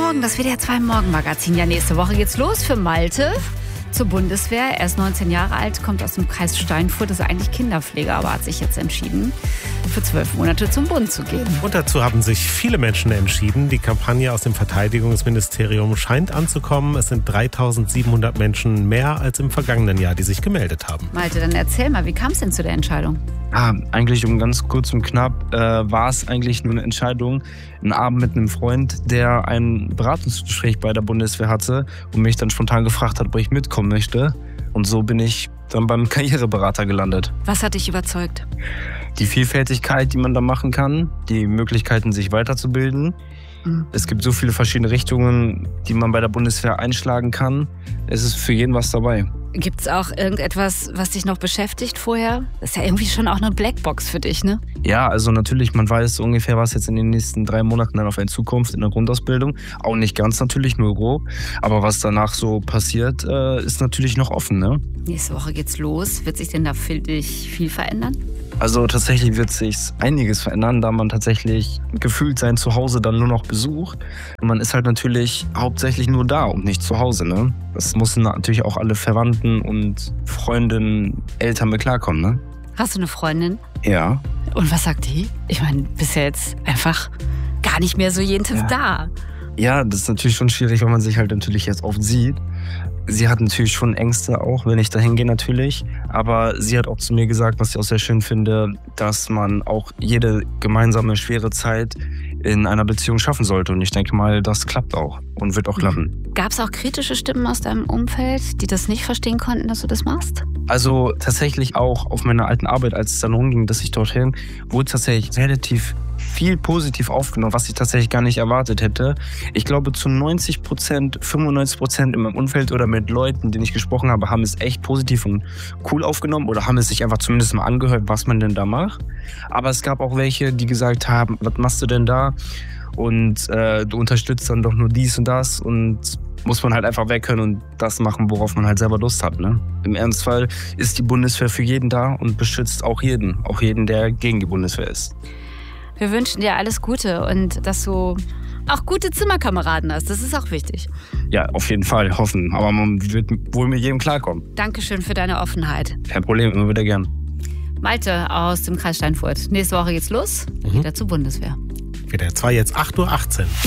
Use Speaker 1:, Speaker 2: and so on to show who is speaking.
Speaker 1: Morgen, das WDR 2 Morgenmagazin. Ja, nächste Woche geht's los für Malte zur Bundeswehr. Er ist 19 Jahre alt, kommt aus dem Kreis Steinfurt, ist eigentlich Kinderpfleger, aber hat sich jetzt entschieden, für 12 Monate zum Bund zu gehen.
Speaker 2: Und dazu haben sich viele Menschen entschieden. Die Kampagne aus dem Verteidigungsministerium scheint anzukommen. Es sind 3.700 Menschen mehr als im vergangenen Jahr, die sich gemeldet haben.
Speaker 1: Malte, dann erzähl mal, wie kam es denn zu der Entscheidung?
Speaker 3: Eigentlich um ganz kurz und knapp war es eigentlich nur eine Entscheidung, einen Abend mit einem Freund, der ein Beratungsgespräch bei der Bundeswehr hatte und mich dann spontan gefragt hat, ob ich mitkommen möchte. Und so bin ich dann beim Karriereberater gelandet.
Speaker 1: Was hat dich überzeugt?
Speaker 3: Die Vielfältigkeit, die man da machen kann, die Möglichkeiten, sich weiterzubilden. Es gibt so viele verschiedene Richtungen, die man bei der Bundeswehr einschlagen kann. Es ist für jeden was dabei.
Speaker 1: Gibt es auch irgendetwas, was dich noch beschäftigt vorher? Das ist ja irgendwie schon auch eine Blackbox für dich, ne?
Speaker 3: Ja, also natürlich, man weiß ungefähr, was jetzt in den nächsten 3 Monaten dann auf einen zukommt in der Grundausbildung. Auch nicht ganz natürlich, nur grob. Aber was danach so passiert, ist natürlich noch offen, ne?
Speaker 1: Nächste Woche geht's los. Wird sich denn da für dich viel verändern?
Speaker 3: Also tatsächlich wird sich einiges verändern, da man tatsächlich gefühlt sein Zuhause dann nur noch besucht. Und man ist halt natürlich hauptsächlich nur da und nicht zu Hause, ne? Das müssen natürlich auch alle Verwandten und Freundinnen, Eltern mit klarkommen, ne?
Speaker 1: Hast du eine Freundin?
Speaker 3: Ja.
Speaker 1: Und was sagt die? Ich meine, bist ja jetzt einfach gar nicht mehr so jeden Tag da.
Speaker 3: Ja, das ist natürlich schon schwierig, weil man sich halt natürlich jetzt oft sieht. Sie hat natürlich schon Ängste auch, wenn ich da hingehe natürlich. Aber sie hat auch zu mir gesagt, was ich auch sehr schön finde, dass man auch jede gemeinsame schwere Zeit in einer Beziehung schaffen sollte. Und ich denke mal, das klappt auch und wird auch klappen.
Speaker 1: Gab es auch kritische Stimmen aus deinem Umfeld, die das nicht verstehen konnten, dass du das machst?
Speaker 3: Also tatsächlich auch auf meiner alten Arbeit, als es dann rumging, dass ich dorthin, wurde tatsächlich relativ viel positiv aufgenommen, was ich tatsächlich gar nicht erwartet hätte. Ich glaube, zu 90%, 95% in meinem Umfeld oder mit Leuten, denen ich gesprochen habe, haben es echt positiv und cool aufgenommen oder haben es sich einfach zumindest mal angehört, was man denn da macht. Aber es gab auch welche, die gesagt haben, was machst du denn da? Und du unterstützt dann doch nur dies und das und muss man halt einfach weg können und das machen, worauf man halt selber Lust hat, ne? Im Ernstfall ist die Bundeswehr für jeden da und beschützt auch jeden, der gegen die Bundeswehr ist.
Speaker 1: Wir wünschen dir alles Gute und dass du auch gute Zimmerkameraden hast. Das ist auch wichtig.
Speaker 3: Ja, auf jeden Fall, hoffen. Aber man wird wohl mit jedem klarkommen.
Speaker 1: Dankeschön für deine Offenheit.
Speaker 3: Kein Problem, immer wieder gern.
Speaker 1: Malte aus dem Kreis Steinfurt. Nächste Woche geht's los. Wieder zur Bundeswehr.
Speaker 2: WDR 2 jetzt 8.18 Uhr.